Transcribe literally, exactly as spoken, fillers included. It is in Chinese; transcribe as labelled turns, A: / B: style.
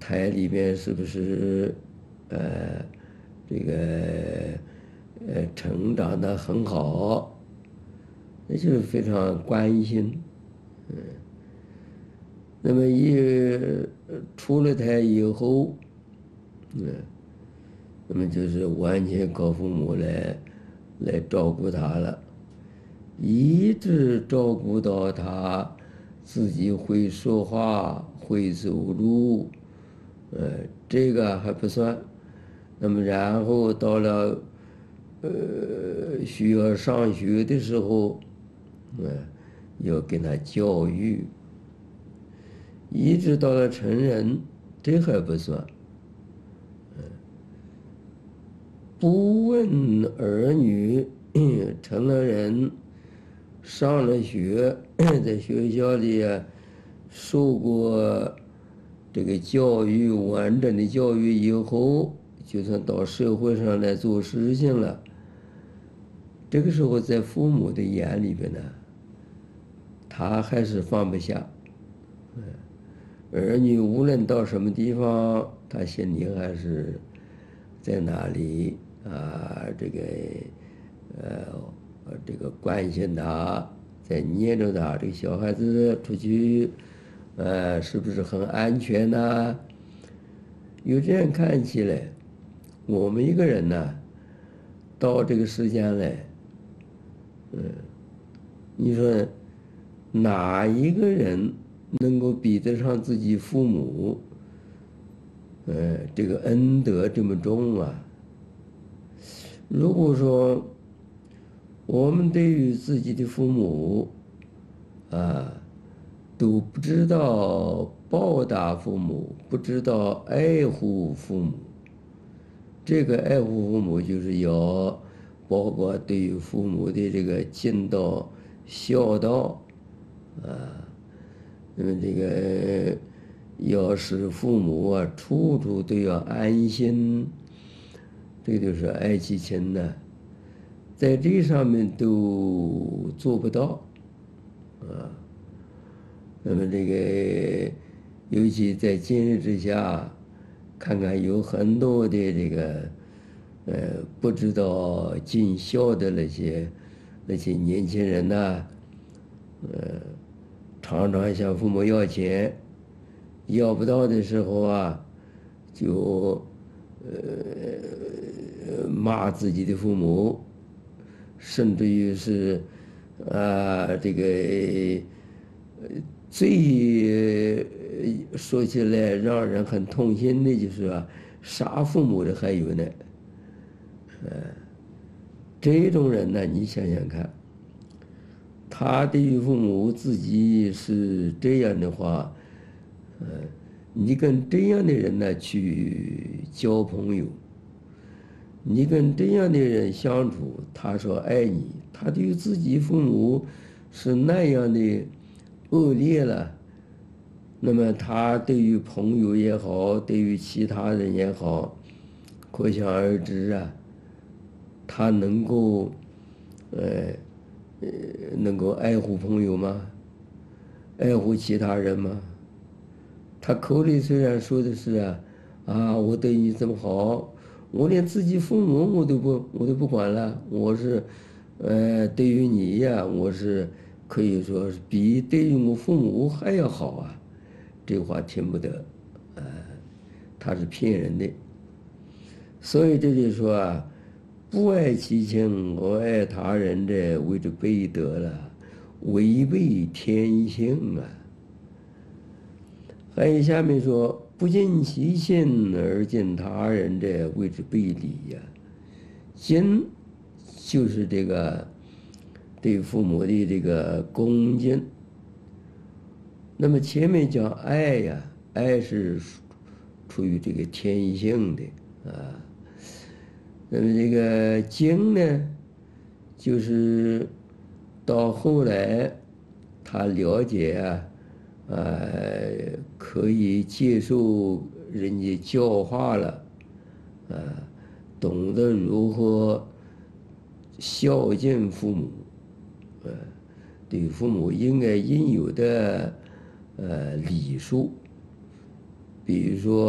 A: 胎里面是不是呃这个呃成长得很好，那就是非常关心。嗯，那么一出了胎以后，嗯，那么就是完全靠父母来来照顾他了，一直照顾到他自己会说话、会走路，呃，这个还不算。那么然后到了呃需要上学的时候，呃，要给他教育，一直到了成人，这还不算。不问儿女，成了人，上了学，在学校里啊受过这个教育，完整的教育以后，就算到社会上来做事情了，这个时候在父母的眼里边呢，他还是放不下。儿女无论到什么地方，他心里还是在那里啊，这个呃，这个关心他，在念着他。这个小孩子出去，呃，是不是很安全呢？有这样看起来，我们一个人呢，到这个世间来，嗯，你说哪一个人能够比得上自己父母？呃，这个恩德这么重啊！如果说我们对于自己的父母啊，都不知道报答父母，不知道爱护父母，这个爱护父母就是要包括对于父母的这个尽到孝道啊，那么这个要使父母啊处处都要安心，这就是爱其亲呢，在这上面都做不到啊。那么这个，尤其在今日之下，看看有很多的这个，呃，不知道尽孝的那些那些年轻人呐，呃，常常向父母要钱，要不到的时候啊，就呃骂自己的父母，甚至于是啊这个。最说起来让人很痛心的就是啊，杀父母的还有呢。呃，这种人呢，你想想看，他对于父母自己是这样的话，呃，你跟这样的人呢去交朋友，你跟这样的人相处，他说爱你，他对于自己父母是那样的恶劣了，那么他对于朋友也好，对于其他人也好，可想而知啊，他能够，呃，呃，能够爱护朋友吗？爱护其他人吗？他口里虽然说的是啊，啊，我对你这么好，我连自己父母我都不我都不管了，我是，呃，对于你呀，我是可以说是比对于我父母还要好啊，这话听不得，呃，他是骗人的，所以这就说啊，不爱其亲而爱他人者，谓之悖德了，违背天性啊。还有下面说，不尽其心而尽他人者，谓之悖礼呀。敬就是这个对父母的这个恭敬。那么前面讲爱呀，爱是出于这个天性的啊。那么这个敬呢，就是到后来他了解啊。呃，可以接受人家教化了，啊，懂得如何孝敬父母，呃，对父母应该应有的呃礼数，比如说。